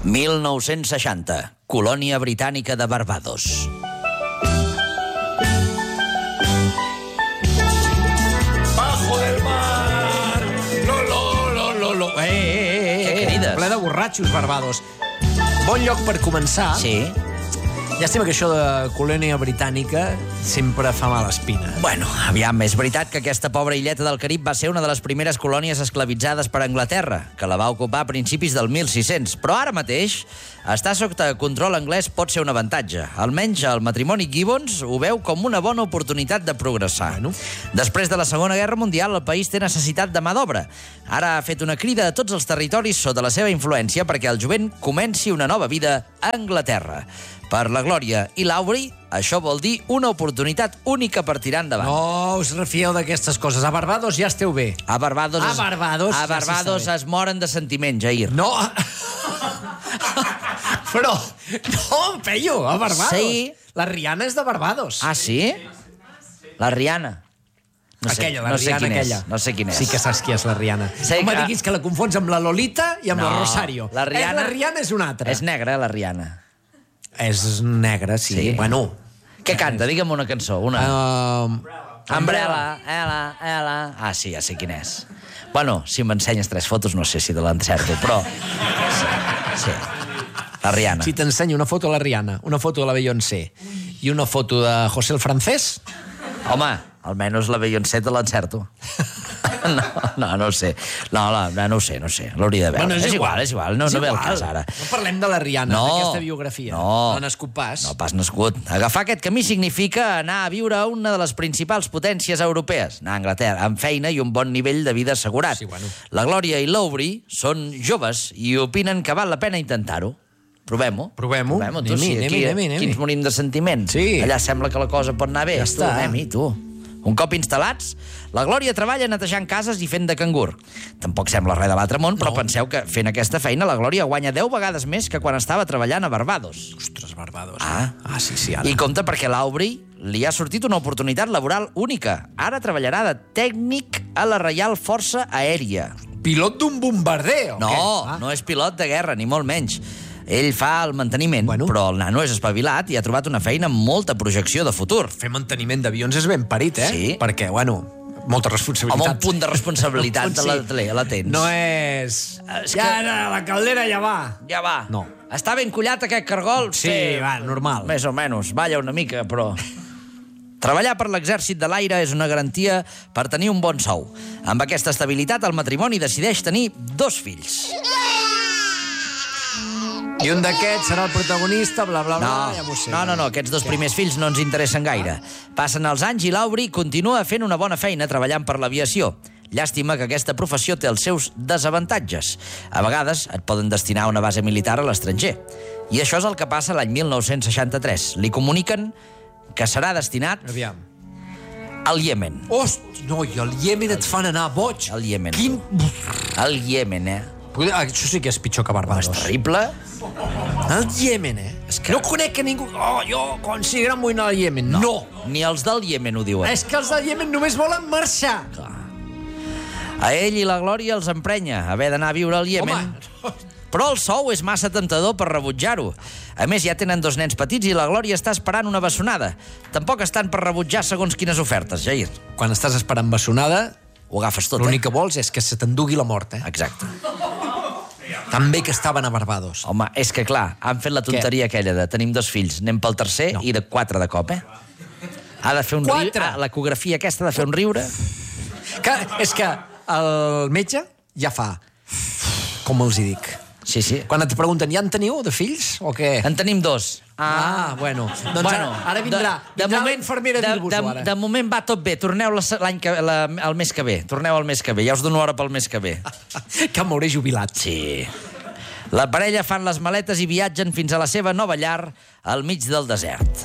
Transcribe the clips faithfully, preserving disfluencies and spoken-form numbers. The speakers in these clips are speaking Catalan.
mil nou-cents seixanta, colònia britànica de Barbados. Bajo del mar! Lo, lo, lo, lo, lo. Eh, eh, eh, Què eh. crides? Ple de borratxos, Barbados. Bon lloc per començar. Sí? Llàstima que això de colònia britànica sempre fa mala espina. Bueno, aviam, és veritat que aquesta pobra illeta del Carib va ser una de les primeres colònies esclavitzades per Anglaterra, que la va ocupar a principis del mil sis-cents. Però ara mateix, estar sota control anglès pot ser un avantatge. Almenys el matrimoni Gibbons ho veu com una bona oportunitat de progressar. Bueno. Després de la Segona Guerra Mundial, el país té necessitat de mà d'obra. Ara ha fet una crida a tots els territoris sota la seva influència perquè el jovent comenci una nova vida a Anglaterra. Per la Glòria i l'Aubrey, això vol dir una oportunitat única per tirar endavant. No us refieu d'aquestes coses. A Barbados ja esteu bé. A Barbados, A es- Barbados a ja Barbados s'està bé. es moren de sentiment, Jair. No... Però... No, Peyu, a Barbados. Sí. La Rihanna és de Barbados. Ah, sí? La Rihanna. No sé, aquella, la no sé Rihanna quin és, aquella. no sé quin és. Sí que saps qui és la Rihanna. Sé No me que- diguis que la confons amb la Lolita i amb No, la Rosario. la Rihanna- És la Rihanna és una altra. És negra, la Rihanna. És negra, sí. Sí. Bueno... Què canta? Digue'm una cançó, una. Uh, Umbrella, ela, ela... Ah, sí, ja sé quin és. Bueno, si m'ensenyes tres fotos no sé si te l'encerto, però... Sí, sí. La Rihanna. Si t'ensenyo una foto de la Rihanna, una foto de la Beyoncé i una foto de José el Francés... Home, almenys la Beyoncé te l'encerto. No, no, no ho sé. No, la, no ho sé, no ho sé. L'hauria de veure. Bueno, és és igual. igual, és igual. No, És no ve el igual. cas ara. No parlem de la Rihanna, No, d'aquesta biografia. no. No ha nascut pas. No pas nascut. Agafar aquest camí significa anar a viure a una de les principals potències europees, anar a Anglaterra, amb feina i un bon nivell de vida assegurat. Sí, bueno. La Glòria i l'Aubrey són joves i opinen que val la pena intentar-ho. Provem-ho. Provem-ho. Provem-ho, tu. Anem-hi, Sí, aquí, anem-hi, anem-hi. aquí ens morim de sentiment. Sí. Allà sembla que la cosa pot anar bé. Ja tu, està. Anem-hi, tu. Un cop instal·lats, la Glòria treballa netejant cases i fent de cangur. Tampoc sembla res de l'altre món, però No. penseu que fent aquesta feina la Glòria guanya deu vegades més que quan estava treballant a Barbados. Ostres, Barbados. Ah. ah sí, sí, ara. I compte perquè l'Aubrey li ha sortit una oportunitat laboral única. Ara treballarà de tècnic a la Reial Força Aèria. Pilot d'un bombarder, o No, què? Ah. no és pilot de guerra, ni molt menys. Ell fa el manteniment, Bueno. però el nano és espavilat i ha trobat una feina amb molta projecció de futur. Fer manteniment d'avions és ben parit, eh? Sí. Perquè, bueno, molta Home, responsabilitat. un punt de responsabilitat Sí. la, la, la tens. No és... És ja, que- ara, la caldera ja va. Ja va. No. Està ben collat aquest cargol? Sí, va, normal. Més o menys. Balla una mica, però... Treballar per l'exèrcit de l'aire és una garantia per tenir un bon sou. Amb aquesta estabilitat, el matrimoni decideix tenir dos fills. I un d'aquests serà el protagonista, bla, bla, bla, No, ja m'ho sé. no, no, no, aquests dos primers fills no ens interessen gaire. Passen els anys i l'Aubrey continua fent una bona feina treballant per l'aviació. Llàstima que aquesta professió té els seus desavantatges. A vegades et poden destinar a una base militar a l'estranger. I això és el que passa l'any mil nou-cents seixanta-tres. Li comuniquen que serà destinat Aviam. al Iemen. Hosti, no, i el Iemen et fan anar boig. Al Iemen. Quin... Al Iemen, eh? Ah, això sí que és pitjor que És Barbados. terrible. El Iemen, eh? És que... No conec que ningú... Oh, jo considero vull anar al Iemen. No. no. Ni els del Iemen ho diuen. És que els del Iemen només volen marxar. A ell i la Glòria els emprenya haver d'anar a viure al Iemen. Home. Però el sou és massa temptador per rebutjar-ho. A més, ja tenen dos nens petits i la Glòria està esperant una bessonada. Tampoc estan per rebutjar segons quines ofertes, Jair. Quan estàs esperant bessonada, Ho agafes tot, l'únic eh? que vols és que se t'endugui la mort, eh? Exacte. També que estaven a Barbados. Home, és que clar, han fet la tonteria aquella de tenim dos fills, anem pel tercer No. i de quatre de cop, eh? Ha de fer un riure. Quatre? Ah, l'ecografia aquesta ha de fer un riure. Que, és que el metge ja fa... Com els hi dic? Sí, sí. Quan et pregunten, ja en teniu, de fills, o què? En tenim dos. Ah, bueno. Doncs Bueno, ara, ara vindrà, de, de vindrà moment, la infermera a de, dir-vos-ho, de, ara. de moment va tot bé. Torneu la, l'any que, la, el mes que ve. Torneu el mes que ve. Ja us dono hora pel mes que ve. Que m'hauré jubilat. Sí. La parella fan les maletes i viatgen fins a la seva nova llar al mig del desert.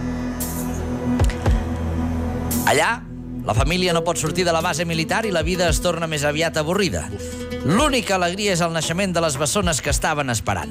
Allà, la família no pot sortir de la base militar i la vida es torna més aviat avorrida. L'única alegria és el naixement de les bessones que estaven esperant.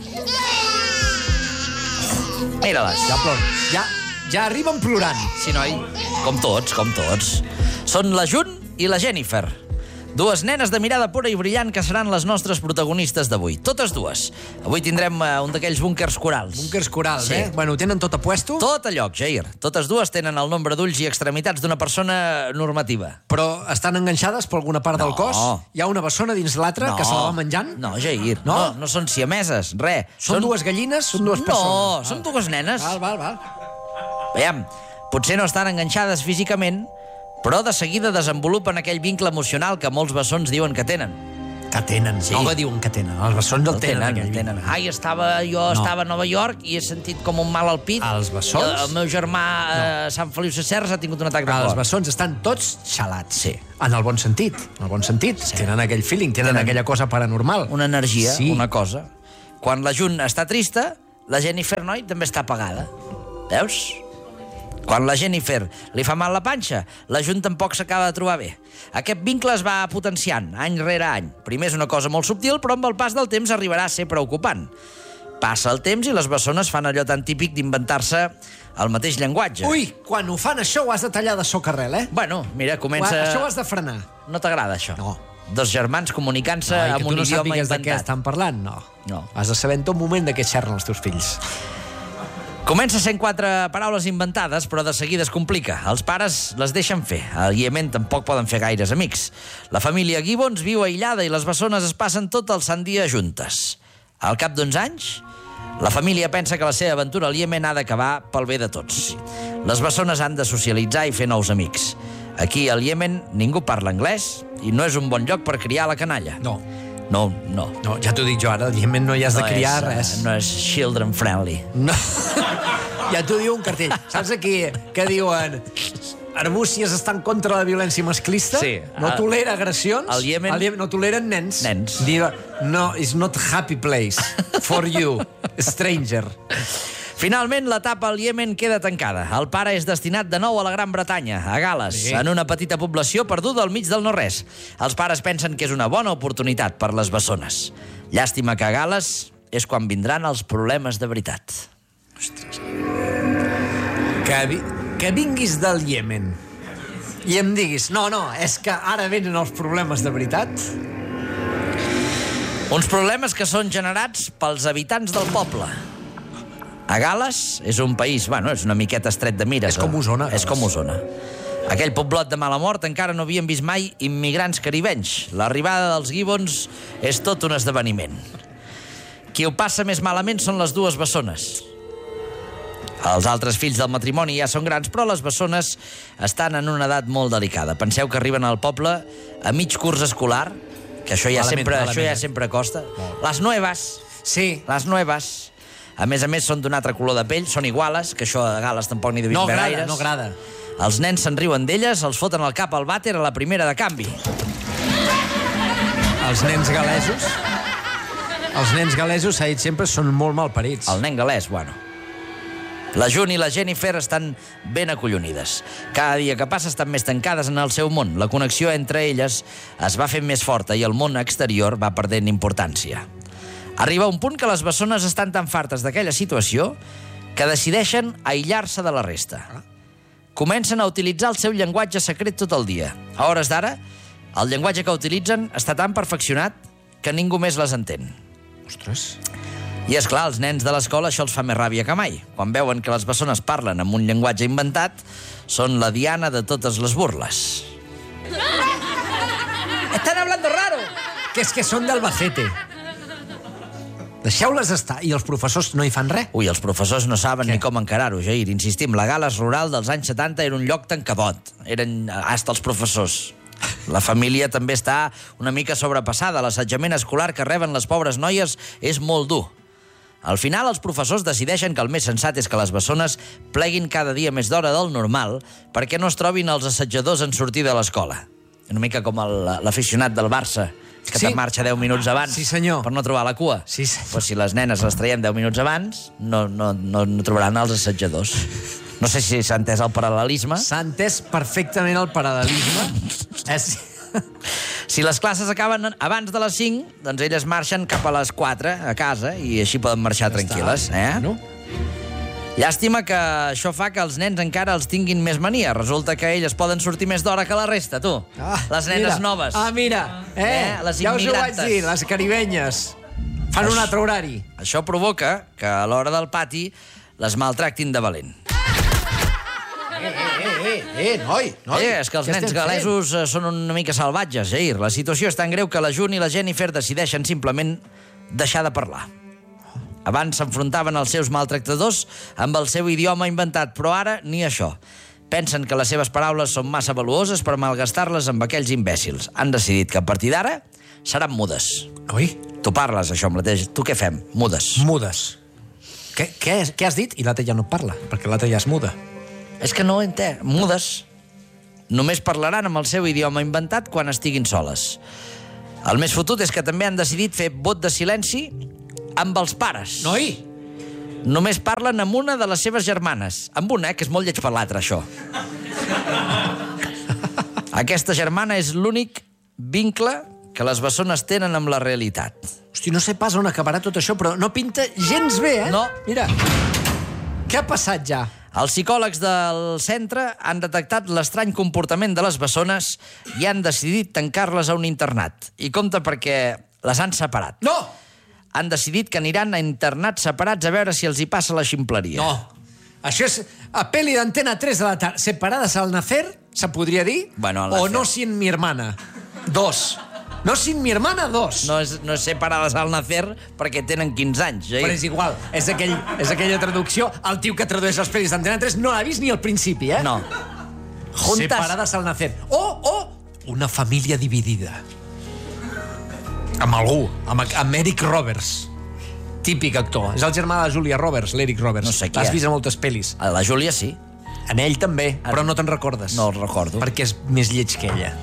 Mira-les. Ja plor. Ja, ja arriben plorant. Sí, noi? Com tots, com tots. Són la Jun i la Jennifer. Dues nenes de mirada pura i brillant que seran les nostres protagonistes d'avui. Totes dues. Avui tindrem uh, un d'aquells búnkers corals. Búnkers corals, Sí. eh? Bueno, ho tenen tot a puesto, Tot a lloc, Jair. Totes dues tenen el nombre d'ulls i extremitats d'una persona normativa. però estan enganxades per alguna part del No. cos. Hi ha una bessona dins l'altra que se la va menjant. No, Jair. No? No, no són siameses, res. Són dues gallines? Són dues No, persones? són dues nenes. Val, val, val. Veiem, potser no estan enganxades físicament, però de seguida desenvolupen aquell vincle emocional que molts bessons diuen que tenen. Que tenen, Sí. no que diuen que tenen. Els bessons el, El tenen, tenen, aquell el tenen. vincle. Ai, estava, jo No. estava a Nova York i he sentit com un mal al pit. Els bessons? I El meu germà no. a Sant Feliu Sasserra ha tingut un atac de Els cor. bessons estan tots xalats. Sí. En el bon sentit. En el bon sentit. Sí. Tenen aquell feeling, tenen, Tenen aquella cosa paranormal. Una energia, Sí. una cosa. Quan la Jun està trista, la Jennifer Noi també està apagada. Veus? Quan la Jennifer li fa mal la panxa, la Jun tampoc s'acaba de trobar bé. Aquest vincle es va potenciant, any rere any. Primer és una cosa molt subtil, però amb el pas del temps arribarà a ser preocupant. Passa el temps i les bessones fan allò tan típic d'inventar-se el mateix llenguatge. Ui, quan ho fan això ho has de tallar de socarrel, eh? Bueno, mira, Ho- comença... Això ho has de frenar. No t'agrada, això? No. Dos germans comunicant-se No, i que amb tu un no idioma sàpigues de què inventat. estan parlant, no. No. Has de saber en tot moment de què xerren els teus fills. Comença sent quatre paraules inventades, però de seguida es complica. Els pares les deixen fer. Al Iemen tampoc poden fer gaires amics. La família Gibbons viu aïllada i les bessones es passen tot el sant dia juntes. Al cap d'uns anys, la família pensa que la seva aventura al Iemen ha d'acabar pel bé de tots. Les bessones han de socialitzar i fer nous amics. Aquí, al Iemen, ningú parla anglès i no és un bon lloc per criar la canalla. No. No, no. No, ja t'ho dic jo ara, al Iemen no hi has de criar és, eh, res. No és children friendly. No. Ja t'ho diu un cartell. Saps aquí que diuen Arbúcies està en contra de la violència masclista? Sí. No Al- tolera agressions? al Iemen- Al Iemen no toleren nens? Nens. Diu, no, it's not happy place for you, stranger. Finalment, l'etapa al Iemen queda tancada. El pare és destinat de nou a la Gran Bretanya, a Gal·les, Sí. en una petita població perduda al mig del no-res. Els pares pensen que és una bona oportunitat per les bessones. Llàstima que a Gal·les és quan vindran els problemes de veritat. Que, vi que vinguis del Iemen i em diguis, no, no, és que ara venen els problemes de veritat. Uns problemes que són generats pels habitants del poble. A Gal·les és un país, bueno, és una miqueta estret de mires. És com Osona, És Gal·les. com Osona. Aquell poblot de mala mort encara no havien vist mai immigrants caribenys. L'arribada dels Gibbons és tot un esdeveniment. Qui ho passa més malament són les dues bessones. Els altres fills del matrimoni ja són grans, però les bessones estan en una edat molt delicada. Penseu que arriben al poble a mig curs escolar, que això ja, Malament, sempre, malament. això ja sempre costa. Les nuevas, Sí, les nuevas. A més a més, són d'un altre color de pell, són iguales, que això a Gal·les tampoc n'hi devia no haver agrada, gaires. no agrada. Els nens se'n riuen d'elles, els foten al cap al vàter a la primera de canvi. Els nens galesos, els nens galesos, s'ha dit sempre, són molt malparits. El nen galès, bueno. La Jun i la Jennifer estan ben acollonides. Cada dia que passa estan més tancades en el seu món. La connexió entre elles es va fent més forta i el món exterior va perdent importància. Arriba un punt que les bessones estan tan fartes d'aquella situació que decideixen aïllar-se de la resta. Comencen a utilitzar el seu llenguatge secret tot el dia. A hores d'ara, el llenguatge que utilitzen està tan perfeccionat que ningú més les entén. Ostres. I, és clar, als nens de l'escola això els fa més ràbia que mai. Quan veuen que les bessones parlen amb un llenguatge inventat, són la diana de totes les burles. Están hablando raro. Que és que són d'Albacete. Deixeu-les estar. I els professors no hi fan res? Ui, els professors no saben Què? ni com encarar-ho, Jair. Insistim, la Gal·les rural dels anys setanta era un lloc tancadot. Eren hasta els professors. La família també està una mica sobrepassada. L'assetjament escolar que reben les pobres noies és molt dur. Al final, els professors decideixen que el més sensat és que les bessones pleguin cada dia més d'hora del normal perquè no es trobin els assetjadors en sortir de l'escola. Una mica com el- l'aficionat del Barça, que Sí. te'n marxa deu minuts abans Sí, senyor. per no trobar la cua. Sí, senyor. Pues si les nenes les traiem deu minuts abans, no, no, no, no trobaran els assetjadors. No sé si s'ha entès el paral·lelisme. S'ha entès perfectament el paral·lelisme. És... Si les classes acaben abans de les cinc, doncs elles marxen cap a les quatre a casa i així poden marxar tranquil·les. Eh? No? Llàstima que això fa que els nens encara els tinguin més mania. Resulta que elles poden sortir més d'hora que la resta, tu. Ah, les nenes mira. noves. Ah, mira. Eh, Eh, les ja us ho vaig immigrantes. dir, les caribenyes. Fan un altre horari. Això provoca que a l'hora del pati les maltractin de valent. Eh, eh, eh, noi, noi. Eh, és que els què nens estem galesos eh, són una mica salvatges, Jair. La situació és tan greu que la June i la Jennifer decideixen simplement deixar de parlar. Abans s'enfrontaven als seus maltractadors amb el seu idioma inventat, però ara ni això. Pensen que les seves paraules són massa valuoses per malgastar-les amb aquells imbècils. Han decidit que a partir d'ara seran mudes. Oi? Tu parles, això mateix. Tu què fem? Mudes. Mudes. Què, què, què has dit? I l'altre ja no parla, perquè l'altre ja es muda. És que no ho entenc. Mudes. Només parlaran amb el seu idioma inventat quan estiguin soles. El més fotut és que també han decidit fer vot de silenci amb els pares. Noi! Només parlen amb una de les seves germanes. Amb una, eh, que és molt lleig per l'altra, això. Aquesta germana és l'únic vincle que les bessones tenen amb la realitat. Hosti, no sé pas on acabarà tot això, però no pinta gens bé, eh? No. Mira, què ha passat ja? Els psicòlegs del centre han detectat l'estrany comportament de les bessones i han decidit tancar-les a un internat. I compte perquè les han separat. No! Han decidit que aniran a internats separats a veure si els hi passa la ximpleria. No. Això és a peli d'Antena tres de la tarda. Separadas al nacer, se podria dir? Bueno, al o nacer. no sin mi hermana. Dos. No sin mi hermana, dos. No és, no és separades al nacer perquè tenen quinze anys, Jair. Però és igual, és, aquell, és aquella traducció. El tio que tradueix les pel·lis d'Antena tres no l'ha vist ni al principi, eh? No. Juntes... Separadas al nacer. O, o, una família dividida. Amb algú, amb, amb Eric Roberts. Típic actor. És el germà de Julia Roberts, l'Eric Roberts. No sé qui L'has és. vist a moltes pel·lis. A la Júlia sí. En ell també, però no te'n recordes. No el recordo. Perquè és més lleig que ella.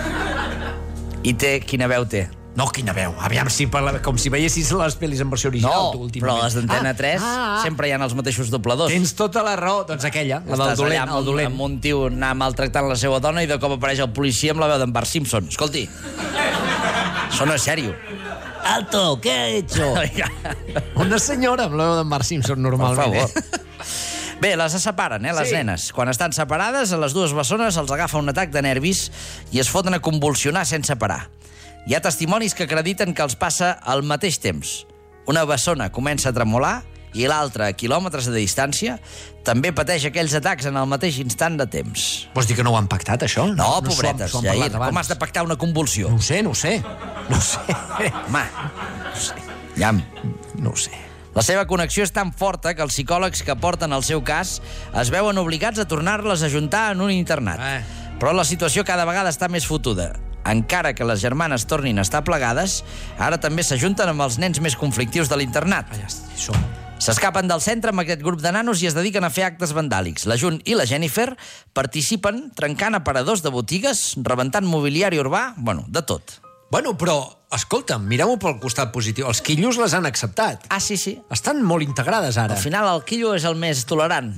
I té, quina veu té? No, quina veu. Aviam, si parla, com si veiessis les pel·lis en versió original. tu, No, últimament. però les d'Antena tres ah, ah, sempre hi ha els mateixos dobladors. Tens tota la raó. Doncs aquella, la del Estàs dolent, allà amb, el dolent. amb un tio anar maltractant la seva dona i de cop apareix el policia amb la veu d'en Bart Simpson. Escolti, això no és sèrio. Alto, ¿qué ha hecho? Una senyora amb la veu d'en Bart Simpson, Per normalment. favor. Bé, les separen, eh, les Sí. nenes. Quan estan separades, a les dues bessones els agafa un atac de nervis i es foten a convulsionar sense parar. Hi ha testimonis que acrediten que els passa al mateix temps. Una bessona comença a tremolar i l'altra, a quilòmetres de distància, també pateix aquells atacs en el mateix instant de temps. Vols dir que no ho han pactat, això? No, s'ho han- pobretes, s'ho han Jair, parlat abans. com has de pactar una convulsió? No ho sé, no ho sé. No ho sé. Home, llam. No ho sé. La seva connexió és tan forta que els psicòlegs que porten el seu cas es veuen obligats a tornar-les a juntar en un internat. Eh. Però la situació cada vegada està més fotuda. Encara que les germanes tornin a estar plegades, ara també s'ajunten amb els nens més conflictius de l'internat. Ah, ja està, això. S'escapen del centre amb aquest grup de nanos i es dediquen a fer actes vandàlics. La June i la Jennifer participen trencant aparadors de botigues, rebentant mobiliari urbà, bueno, de tot. Bueno, però, escolta'm, mirem-ho pel costat positiu. Els quillos les han acceptat. Ah, sí, sí. Estan molt integrades, ara. Al final el quillo és el més tolerant.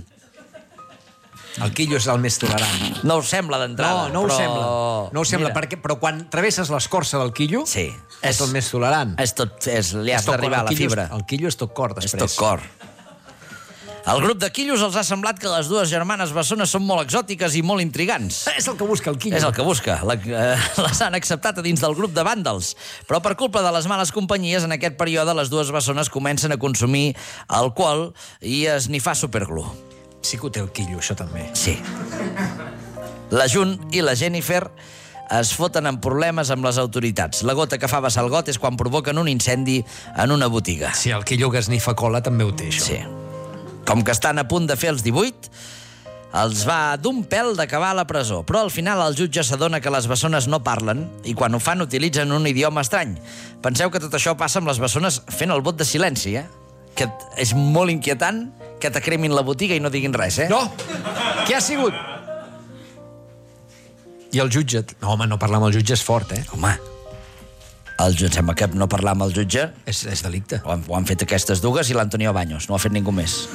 El quillo és el més tolerant. No ho sembla d'entrada. No, no ho però... sembla. No ho sembla, Mira, perquè, però quan travesses l'escorça del quillo, Sí. és el més tolerant. És tot, és, li has És tot d'arribar a cor. la El quillo fibra. és- El quillo és tot cor, És després. tot cor. Al grup de quillos els ha semblat que les dues germanes bessones són molt exòtiques i molt intrigants. És el que busca el quillo. És el que busca. La, eh, les han acceptat a dins del grup de vàndals. Però per culpa de les males companyies, en aquest període les dues bessones comencen a consumir alcohol i a esnifar superglú. Sí que ho té el quillo, això també. Sí. La June i la Jennifer es foten en problemes amb les autoritats. La gota que fa vessar el got és quan provoquen un incendi en una botiga. Sí, el quillo que esnifa cola també ho té, això. Sí. Com que estan a punt de fer els divuit, els va d'un pèl d'acabar a la presó. Però al final el jutge s'adona que les bessones no parlen i quan ho fan utilitzen un idioma estrany. Penseu que tot això passa amb les bessones fent el vot de silenci, eh? Que és molt inquietant que t'acremin la botiga i no diguin res, eh? No! Què ha sigut? I el jutge... No, home, no parlar amb el jutge és fort, eh? Home, el jutge, sembla que no parlar amb el jutge És, és delicte. ho han, ho han fet aquestes dues i l'Antonio Baños. No ho ha fet ningú més.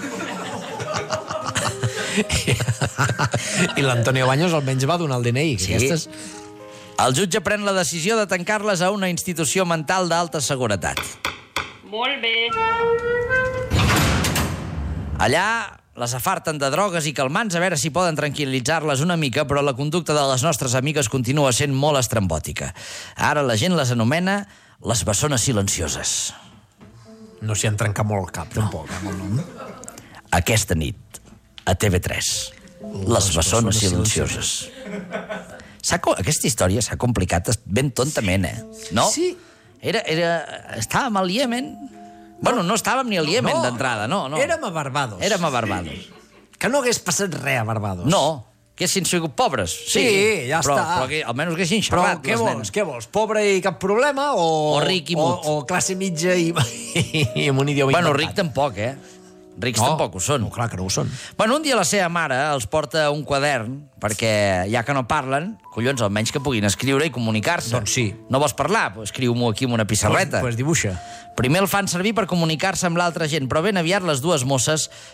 I l'Antonio Baños almenys va donar el D N I. Que Sí. Aquestes... El jutge pren la decisió de tancar-les a una institució mental d'alta seguretat. Molt bé. Allà les afarten de drogues i calmants a veure si poden tranquil·litzar-les una mica, però la conducta de les nostres amigues continua sent molt estrambòtica. Ara la gent les anomena les bessones silencioses. No s'hi han trencat molt el cap, tampoc, amb el nom. Aquesta nit, a T V tres, les bessones silencioses. Aquesta història s'ha complicat ben tontament, eh? No? Sí. Era, era... Estàvem al Iemen... Bueno, no estàvem ni al Iemen d'entrada, no, no. Érem a Barbados. Érem a Barbados. Que no hagués passat res a Barbados. No, que haguessin sigut pobres. Sí, ja però, està. Però que almenys haguessin Però xerrat què les vols? nenes. Què vols? Pobre i cap problema o... O ric i mut. O, o classe mitja i, i amb un idioma Bueno, inventat? ric tampoc, eh? Rics No, tampoc ho són. No, clar que no ho són. Bueno, un dia la seva mare els porta un quadern perquè, ja que no parlen, collons, almenys que puguin escriure i comunicar-se. Doncs sí. No vols parlar? Pues escriu-m'ho aquí amb una pissarreta. Pues, pues dibuixa. Primer el fan servir per comunicar-se amb l'altra gent, però ben aviat les dues mosses